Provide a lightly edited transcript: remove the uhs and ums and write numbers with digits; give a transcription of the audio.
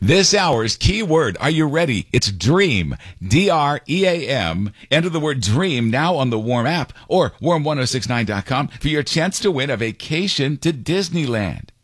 This hour's keyword. Are you ready? It's DREAM. DREAM. Enter the word DREAM now on the Warm app or warm1069.com for your chance to win a vacation to Disneyland.